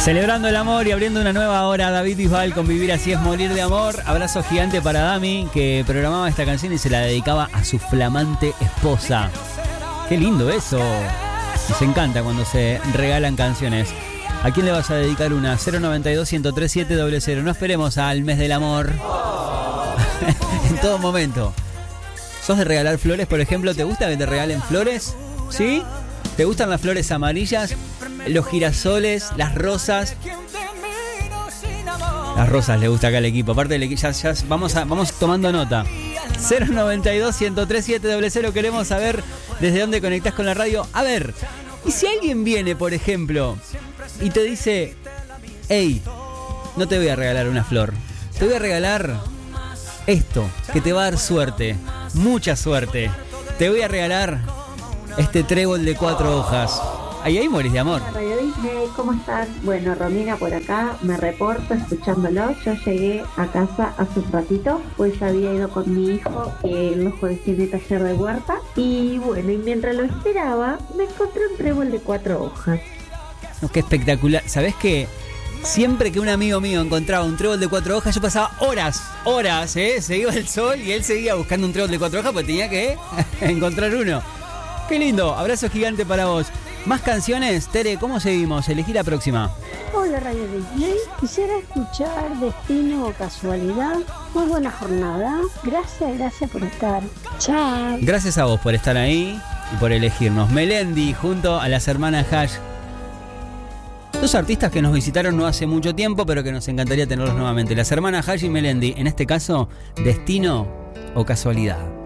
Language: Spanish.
Celebrando el amor y abriendo una nueva hora, David Bisbal con Vivir Así Es Morir de Amor. Abrazo gigante para Dami, que programaba esta canción y se la dedicaba a su flamante esposa. Qué lindo eso. Nos encanta cuando se regalan canciones. ¿A quién le vas a dedicar una? 092-103-700. No esperemos al mes del amor. En todo momento. ¿Sos de regalar flores, por ejemplo? ¿Te gusta que te regalen flores? ¿Sí? ¿Te gustan las flores amarillas? Los girasoles, las rosas. Las rosas le gusta acá al equipo. Aparte del equipo, ya vamos tomando nota. 092-103-700. Queremos saber desde dónde conectás con la radio. A ver, y si alguien viene, por ejemplo, y te dice: hey, no te voy a regalar una flor, te voy a regalar esto, que te va a dar suerte, mucha suerte. Te voy a regalar este trébol de 4 hojas. Ahí morís de amor. Radio Disney, ¿cómo están? Bueno, Romina por acá, me reporto escuchándolo. Yo llegué a casa hace un ratito, pues había ido con mi hijo, que los jueves tiene taller de huerta. Y bueno, y mientras lo esperaba, me encontré un trébol de 4 hojas. No, qué espectacular. ¿Sabés qué? Siempre que un amigo mío encontraba un trébol de 4 hojas, yo pasaba horas, se iba el sol y él seguía buscando un trébol de 4 hojas porque tenía que encontrar uno. Qué lindo, abrazo gigante para vos. Más canciones, Tere, ¿cómo seguimos? Elegí la próxima. Hola Radio Disney, quisiera escuchar Destino o Casualidad. Muy buena jornada, gracias por estar. Chao. Gracias a vos por estar ahí y por elegirnos. Melendi junto a las hermanas Hash. 2 artistas que nos visitaron no hace mucho tiempo, pero que nos encantaría tenerlos nuevamente. Las hermanas Hash y Melendi, en este caso, Destino o Casualidad.